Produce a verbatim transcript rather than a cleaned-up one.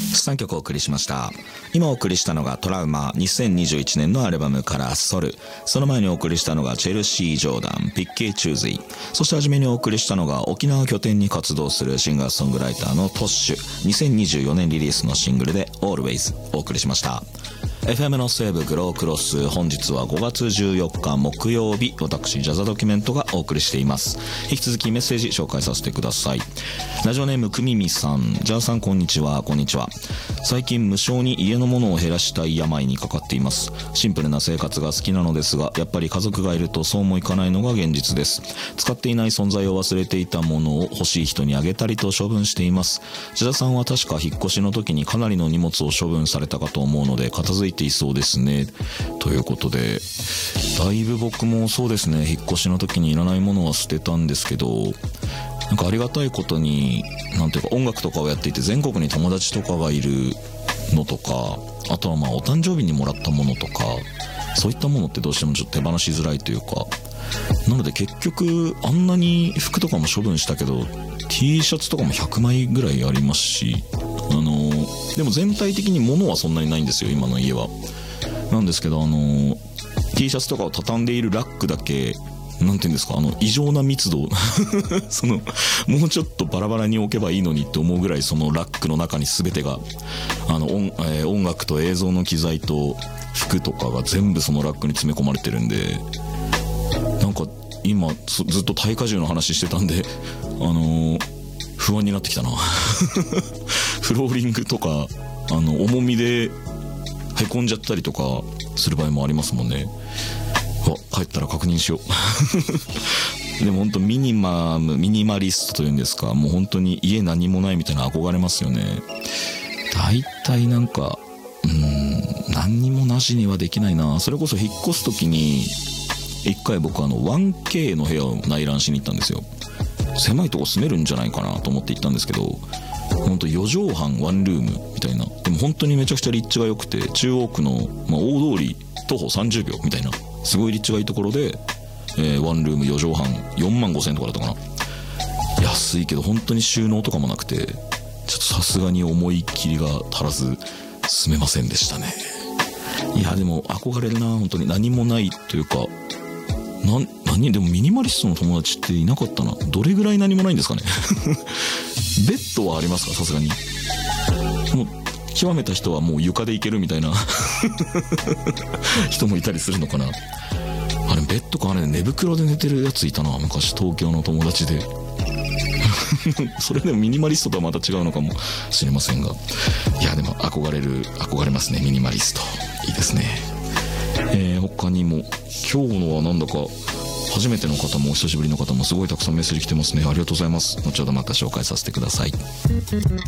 さんきょくお送りしました。今お送りしたのがトラウマ、にせんにじゅういちねんのアルバムからソル。その前にお送りしたのがチェルシー・ジョーダン、ピッケー・チューズイ。そして初めにお送りしたのが沖縄拠点に活動するシンガーソングライターのトッシュ。にせんにじゅうよねんリリースのシングルで Always お送りしました。エフエム の西部グロークロス、本日はごがつじゅうよっか木曜日、私ジャザドキュメントがお送りしています。引き続きメッセージ紹介させてください。ラジオネームくみみさん、ジャーさんこんにちは。こんにちは。最近無償に家のものを減らしたい病にかかっています。シンプルな生活が好きなのですが、やっぱり家族がいるとそうもいかないのが現実です。使っていない存在を忘れていたものを欲しい人にあげたりと処分しています。ジャーさんは確か引っ越しの時にかなりの荷物を処分されたかと思うので、片付いていそうですね。ということで、だいぶ僕もそうですね、引っ越しの時にいらないものは捨てたんですけど、なんかありがたいことに、なんていうか音楽とかをやっていて全国に友達とかがいるのとか、あとはまあお誕生日にもらったものとか、そういったものってどうしてもちょっと手放しづらいというか、なので結局あんなに服とかも処分したけど T シャツとかもひゃくまいぐらいありますし、あのでも全体的に物はそんなにないんですよ、今の家は。なんですけど、あの T シャツとかを畳んでいるラックだけ、なんていうんですか、あの異常な密度そのもうちょっとバラバラに置けばいいのにって思うぐらい、そのラックの中に全てがあの 音,、えー、音楽と映像の機材と服とかが全部そのラックに詰め込まれてるんで、なんか今ずっと耐荷重の話してたんで、あのー、不安になってきたなフローリングとかあの重みでへこんじゃったりとかする場合もありますもんね。あ、帰ったら確認しようでも本当ミニマムミニマリストというんですか、もう本当に家何もないみたいな憧れますよね。だいたいなんかうーん何にもなしにはできないな。それこそ引っ越す時に一回僕あの ワンケー の部屋を内覧しに行ったんですよ。狭いとこ住めるんじゃないかなと思って行ったんですけど、ほんとよじょうはんワンルームみたいな、でも本当にめちゃくちゃ立地が良くて、中央区の、まあ、大通り徒歩さんじゅうびょうみたいなすごい立地がいいところで、えー、ワンルームよじょうはんよんまんごせんえんとかだったかな。安いけど本当に収納とかもなくて、ちょっとさすがに思い切りが足らず住めませんでしたね。いやでも憧れるな、本当に。何もないというか、な何でもミニマリストの友達っていなかったな。どれぐらい何もないんですかねベッドはありますか、さすがに。もう極めた人はもう床で行けるみたいな人もいたりするのかな。あれベッドか、あれ寝袋で寝てるやついたな、昔東京の友達でそれでもミニマリストとはまた違うのかもしれませんが、いやでも憧れる憧れますね、ミニマリスト。いいですね。えー、他にも今日のはなんだか初めての方もお久しぶりの方もすごいたくさんメッセージ来てますね。ありがとうございます。後ほどまた紹介させてください。